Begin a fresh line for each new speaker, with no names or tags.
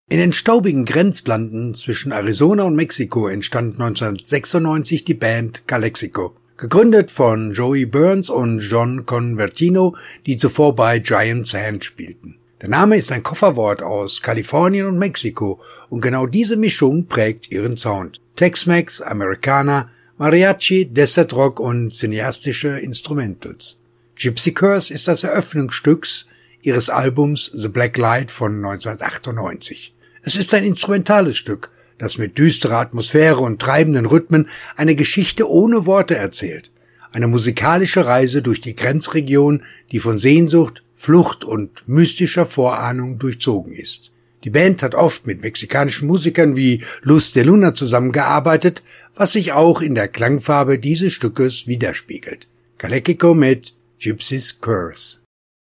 In den staubigen Grenzlanden zwischen Arizona und Mexiko entstand 1996 die Band Calexico, gegründet von Joey Burns und John Convertino, die zuvor bei Giant Sand spielten. Der Name ist ein Kofferwort aus Kalifornien und Mexiko und genau diese Mischung prägt ihren Sound. Tex-Mex, Americana, Mariachi, Desert Rock und cineastische Instrumentals. Gypsy Curse ist das Eröffnungsstück ihres Albums The Black Light von 1998. Es ist ein instrumentales Stück, das mit düsterer Atmosphäre und treibenden Rhythmen eine Geschichte ohne Worte erzählt. Eine musikalische Reise durch die Grenzregion, die von Sehnsucht, Flucht und mystischer Vorahnung durchzogen ist. Die Band hat oft mit mexikanischen Musikern wie Luz de Luna zusammengearbeitet, was sich auch in der Klangfarbe dieses Stückes widerspiegelt. Calexico mit Gypsy's Curse.